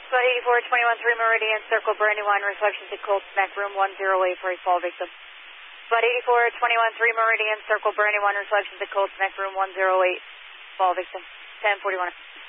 Spot 84-21-3 Meridian, circle Brandywine, reception to Colts Neck, room 108 for a fall victim. Spot 84-21-3 Meridian, circle Brandywine, reception to Colts Neck, room 108, fall victim, 1041.